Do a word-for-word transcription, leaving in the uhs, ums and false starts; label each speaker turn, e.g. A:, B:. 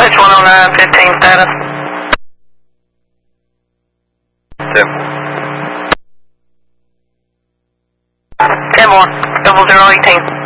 A: Dispatch one oh nine fifteen status.
B: Simple.
A: ten one, double zero eighteen.